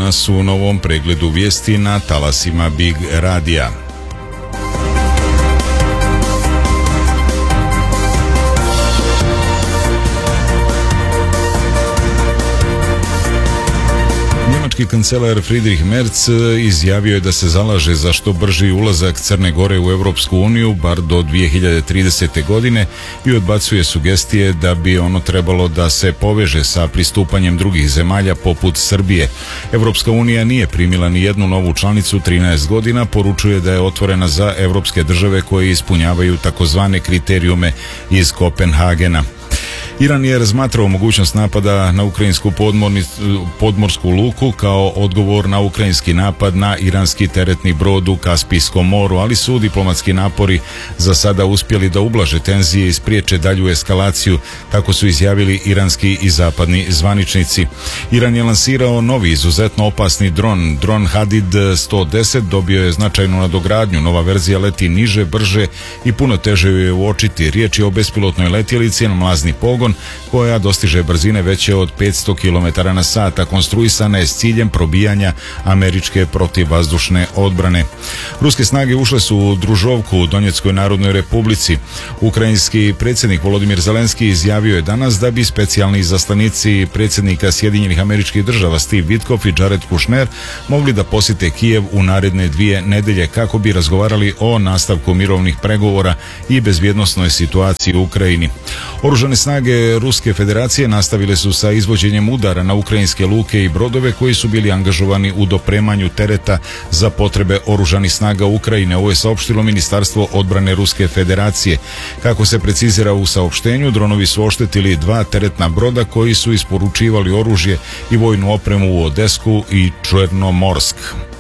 nas u novom pregledu vijesti na talasima Big Radija. Njemački kancelar Friedrich Merz izjavio je da se zalaže za što brži ulazak Crne Gore u Europsku uniju, bar do 2030. godine, i odbacuje sugestije da bi ono trebalo da se poveže sa pristupanjem drugih zemalja poput Srbije. Europska unija nije primila ni jednu novu članicu 13 godina, poručuje da je otvorena za europske države koje ispunjavaju takozvane kriterijume iz Kopenhagena. Iran je razmatrao mogućnost napada na ukrajinsku podmorsku luku kao odgovor na ukrajinski napad na iranski teretni brod u Kaspijskom moru, ali su diplomatski napori za sada uspjeli da ublaže tenzije i spriječe dalju eskalaciju, tako su izjavili iranski i zapadni zvaničnici. Iran je lansirao novi izuzetno opasni dron Hadid 110, dobio je značajnu nadogradnju, nova verzija leti niže, brže i puno teže ju je uočiti. Riječ je o bespilotnoj letjelici na mlazni pogon koja dostiže brzine veće od 500 km na sat, a konstruisana je s ciljem probijanja američke protivvazdušne odbrane. Ruske snage ušle su u Družovku u Donjeckoj narodnoj republici. Ukrajinski predsjednik Volodimir Zelenski izjavio je danas da bi specijalni izaslanici predsjednika Sjedinjenih Američkih Država Steve Witkoff i Jared Kushner mogli da posjete Kijev u naredne 2 nedelje kako bi razgovarali o nastavku mirovnih pregovora i bezbjednosnoj situaciji u Ukrajini. Oružane snage Ruske federacije nastavile su sa izvođenjem udara na ukrajinske luke i brodove koji su bili angažovani u dopremanju tereta za potrebe oružanih snaga Ukrajine. Ovo je saopštilo Ministarstvo odbrane Ruske federacije. Kako se precizira u saopštenju, dronovi su oštetili 2 teretna broda koji su isporučivali oružje i vojnu opremu u Odesku i Černomorsk.